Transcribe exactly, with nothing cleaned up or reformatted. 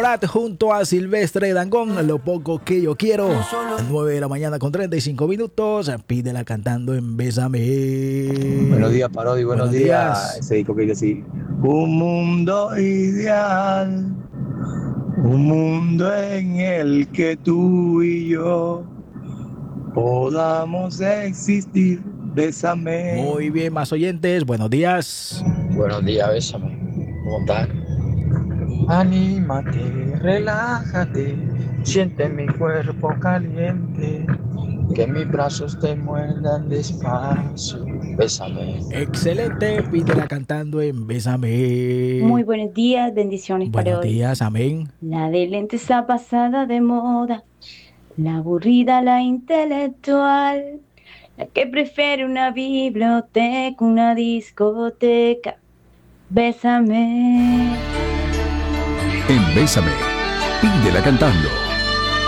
Morat junto a Silvestre Dangond, Lo poco que yo quiero. nueve de la mañana con treinta y cinco minutos. Pídela cantando en Bésame. Buenos días, Parodi, buenos, Buenos días. días. Ese disco que dice así: un mundo ideal, un mundo en el que tú y yo podamos existir. Bésame. Muy bien, más oyentes. Buenos días. Buenos días, Bésame. ¿Cómo estás? Anímate, relájate, siente mi cuerpo caliente, que mis brazos te muerdan despacio. Bésame. Excelente, pídela cantando en Bésame. Muy buenos días, bendiciones para Buenos hoy. días, amén. La de lentes está pasada de moda, la aburrida, la intelectual, la que prefiere una biblioteca, una discoteca. Bésame. En Bésame, pídela cantando.